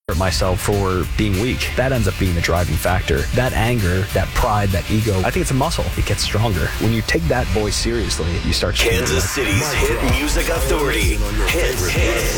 myself for being weak. That ends up being the driving factor. That anger, that pride, that ego, I think it's a muscle. It gets stronger. When you take that voice seriously, you start Kansas City's hit music authority. Hits.